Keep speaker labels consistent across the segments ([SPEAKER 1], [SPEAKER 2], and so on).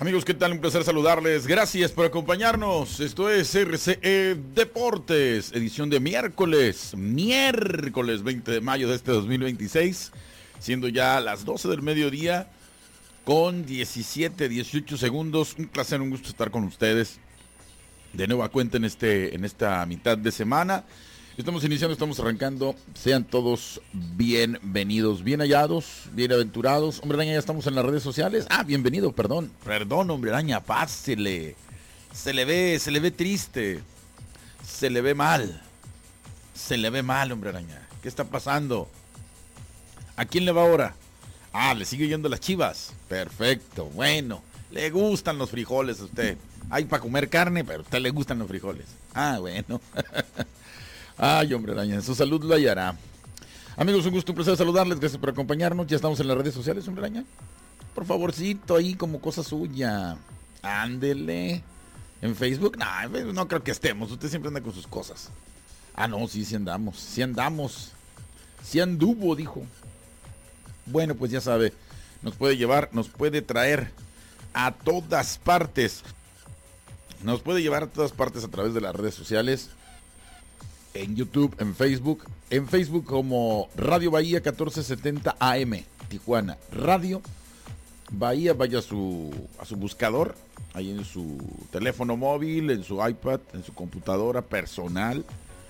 [SPEAKER 1] Amigos, ¿qué tal? Un placer saludarles. Gracias por acompañarnos. Esto es RCE Deportes, edición de miércoles 20 de mayo de este 2026, siendo ya las 12 del mediodía con 18 segundos. Un placer, un gusto estar con ustedes de nueva cuenta en esta mitad de semana. Estamos iniciando, estamos arrancando. Sean todos bienvenidos, bien hallados, bienaventurados. Hombre Araña, ya estamos en las redes sociales. Bienvenido, perdón, Hombre Araña, pásele. Se le ve triste. Se le ve mal, Hombre Araña. ¿Qué está pasando? ¿A quién le va ahora? Le sigue yendo las Chivas. Perfecto, bueno. Le gustan los frijoles a usted. Hay para comer carne, pero a usted le gustan los frijoles. Bueno. Ay, Hombre Araña, su salud lo hallará. Amigos, un gusto, un placer saludarles. Gracias por acompañarnos. Ya estamos en las redes sociales, Hombre Araña. Por favorcito, ahí como cosa suya. Ándele. En Facebook, no creo que estemos. Usted siempre anda con sus cosas. No, sí andamos. Sí anduvo, dijo. Bueno, pues ya sabe. Nos puede llevar, nos puede traer a todas partes. Nos puede llevar a todas partes a través de las redes sociales. En YouTube, en Facebook como Radio Bahía 1470 AM, Tijuana. Radio Bahía, vaya a su buscador, ahí en su teléfono móvil, en su iPad, en su computadora personal.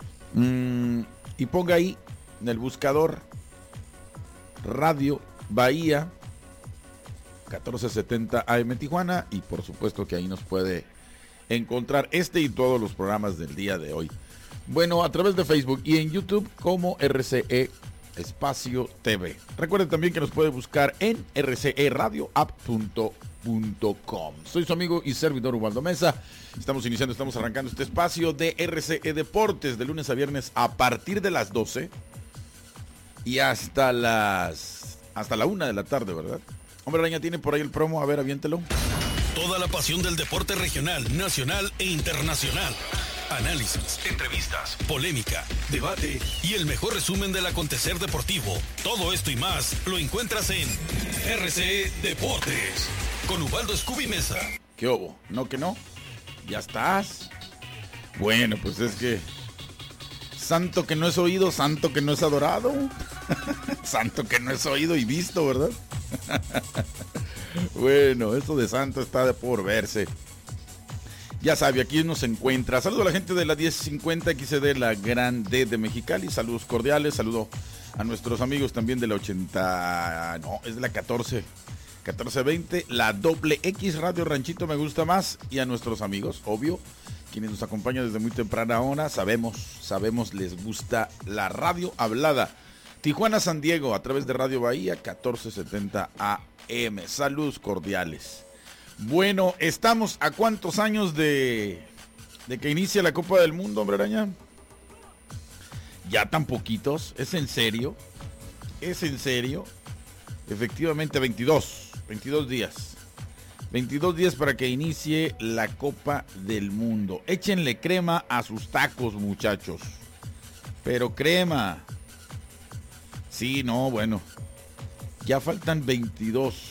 [SPEAKER 1] Y ponga ahí en el buscador Radio Bahía 1470 AM Tijuana, y por supuesto que ahí nos puede encontrar y todos los programas del día de hoy. Bueno, a través de Facebook y en YouTube como RCE Espacio TV. Recuerden también que nos puede buscar en rceradioapp.com. Soy su amigo y servidor Ubaldo Mesa. Estamos arrancando este espacio de RCE Deportes de lunes a viernes a partir de las 12 y hasta la 1 de la tarde, ¿verdad? Hombre Araña tiene por ahí el promo, a ver, aviéntelo.
[SPEAKER 2] Toda la pasión del deporte regional, nacional e internacional. Análisis, entrevistas, polémica, debate y el mejor resumen del acontecer deportivo. Todo esto y más lo encuentras en RCE Deportes con Ubaldo Scooby Mesa.
[SPEAKER 1] ¿Qué hubo? ¿No que no? ¿Ya estás? Bueno, pues es que santo que no es oído, santo que no es adorado. Santo que no es oído y visto, ¿verdad? Bueno, eso de santo está de por verse. Ya sabe, aquí nos encuentra. Saludo a la gente de la 1050 XD, la Gran D de Mexicali. Saludos cordiales. Saludo a nuestros amigos también de la 80... No, es de la 1420. La doble X Radio Ranchito Me Gusta Más. Y a nuestros amigos, obvio, quienes nos acompañan desde muy temprana hora. Sabemos, les gusta la radio hablada. Tijuana, San Diego, a través de Radio Bahía 1470 AM. Saludos cordiales. Bueno, estamos a cuántos años de que inicia la Copa del Mundo, Hombre Araña. Ya tan poquitos, ¿es en serio? Efectivamente, 22 días. 22 días para que inicie la Copa del Mundo. Échenle crema a sus tacos, muchachos. Pero crema. Sí, no, bueno. Ya faltan 22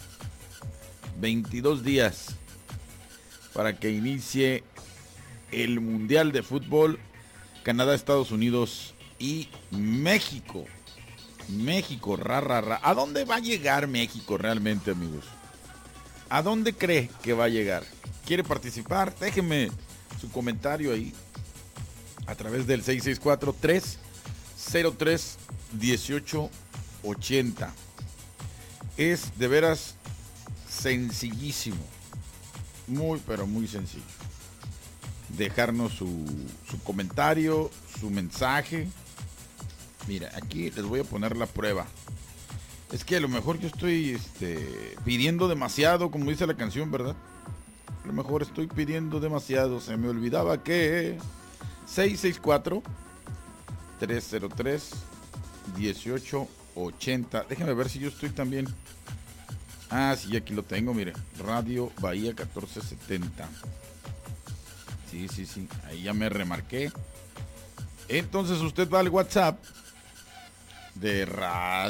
[SPEAKER 1] días para que inicie el Mundial de Fútbol. Canadá, Estados Unidos y México. Ra. ¿A dónde va a llegar México realmente, amigos? ¿A dónde cree que va a llegar? ¿Quiere participar? Déjenme su comentario ahí a través del 664-303-1880. Es de veras sencillísimo, muy pero muy sencillo. Dejarnos su comentario, su mensaje. Mira, aquí les voy a poner la prueba. Es que a lo mejor yo estoy pidiendo demasiado, como dice la canción, ¿verdad? A lo mejor estoy pidiendo demasiado. Se me olvidaba que 664-303-1880. Déjenme ver si yo estoy también. Sí, aquí lo tengo, mire. Radio Bahía 1470. Sí. Ahí ya me remarqué. Entonces usted va al WhatsApp de